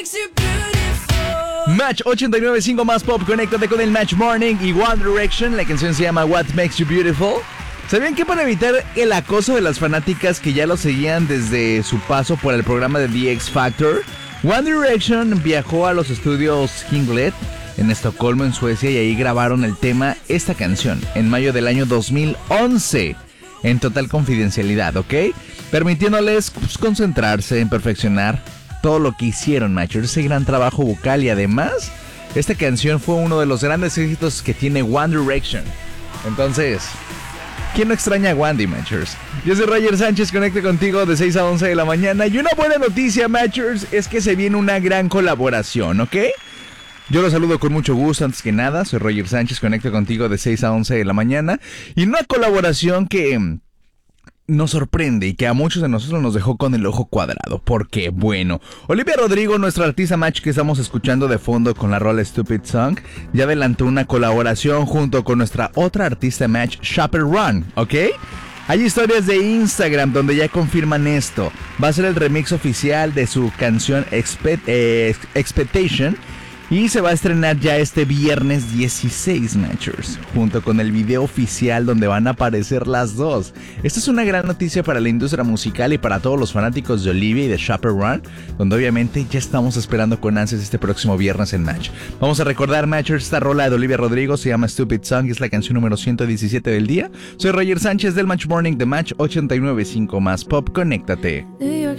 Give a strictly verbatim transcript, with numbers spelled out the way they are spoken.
Match ochenta y nueve punto cinco más pop, conéctate con el Match Morning y One Direction. La canción se llama What Makes You Beautiful. ¿Sabían que para evitar el acoso de las fanáticas que ya lo seguían desde su paso por el programa de The X Factor, One Direction viajó a los estudios Hinglet en Estocolmo, en Suecia, y ahí grabaron el tema, esta canción, en mayo del año dos mil once, en total confidencialidad, ¿ok? Permitiéndoles pues, concentrarse en perfeccionar todo lo que hicieron, Matchers, ese gran trabajo vocal, y además, esta canción fue uno de los grandes éxitos que tiene One Direction. Entonces, ¿quién no extraña a Wandy, Matchers? Yo soy Roger Sánchez, conecto contigo de seis a once de la mañana. Y una buena noticia, Matchers, es que se viene una gran colaboración, ¿ok? Yo los saludo con mucho gusto, antes que nada. Soy Roger Sánchez, conecto contigo de seis a once de la mañana. Y una colaboración que nos sorprende y que a muchos de nosotros nos dejó con el ojo cuadrado. Porque, bueno, Olivia Rodrigo, nuestra artista Match que estamos escuchando de fondo con la rola Stupid Song, ya adelantó una colaboración junto con nuestra otra artista Match, Chappell Roan, ¿ok? Hay historias de Instagram donde ya confirman esto. Va a ser el remix oficial de su canción Expect, eh, Expectation. Y se va a estrenar ya este viernes dieciséis, Matchers, junto con el video oficial donde van a aparecer las dos. Esta es una gran noticia para la industria musical y para todos los fanáticos de Olivia y de Chappell Roan, donde obviamente ya estamos esperando con ansias este próximo viernes en Match. Vamos a recordar, Matchers, esta rola de Olivia Rodrigo se llama Stupid Song y es la canción número ciento diecisiete del día. Soy Roger Sánchez del Match Morning de Match ochenta y nueve punto cinco más Pop. Conéctate. New York